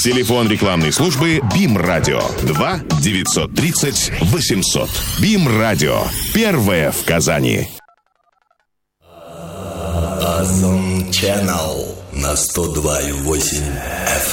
Телефон рекламной службы БИМ Радио 2 930 800. БИМ Радио. Первое в Казани. Awesome Channel на 102.8